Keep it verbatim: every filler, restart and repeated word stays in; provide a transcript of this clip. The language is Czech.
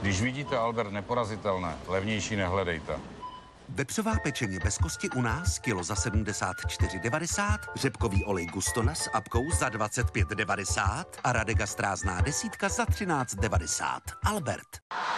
Když vidíte Albert neporazitelné, levnější nehledejte. Vepřová pečeně bez kosti u nás kilo za sedmdesát čtyři devadesát, řepkový olej Gustona s apkou za dvacet pět devadesát a Radega strázná desítka za třináct devadesát. Albert.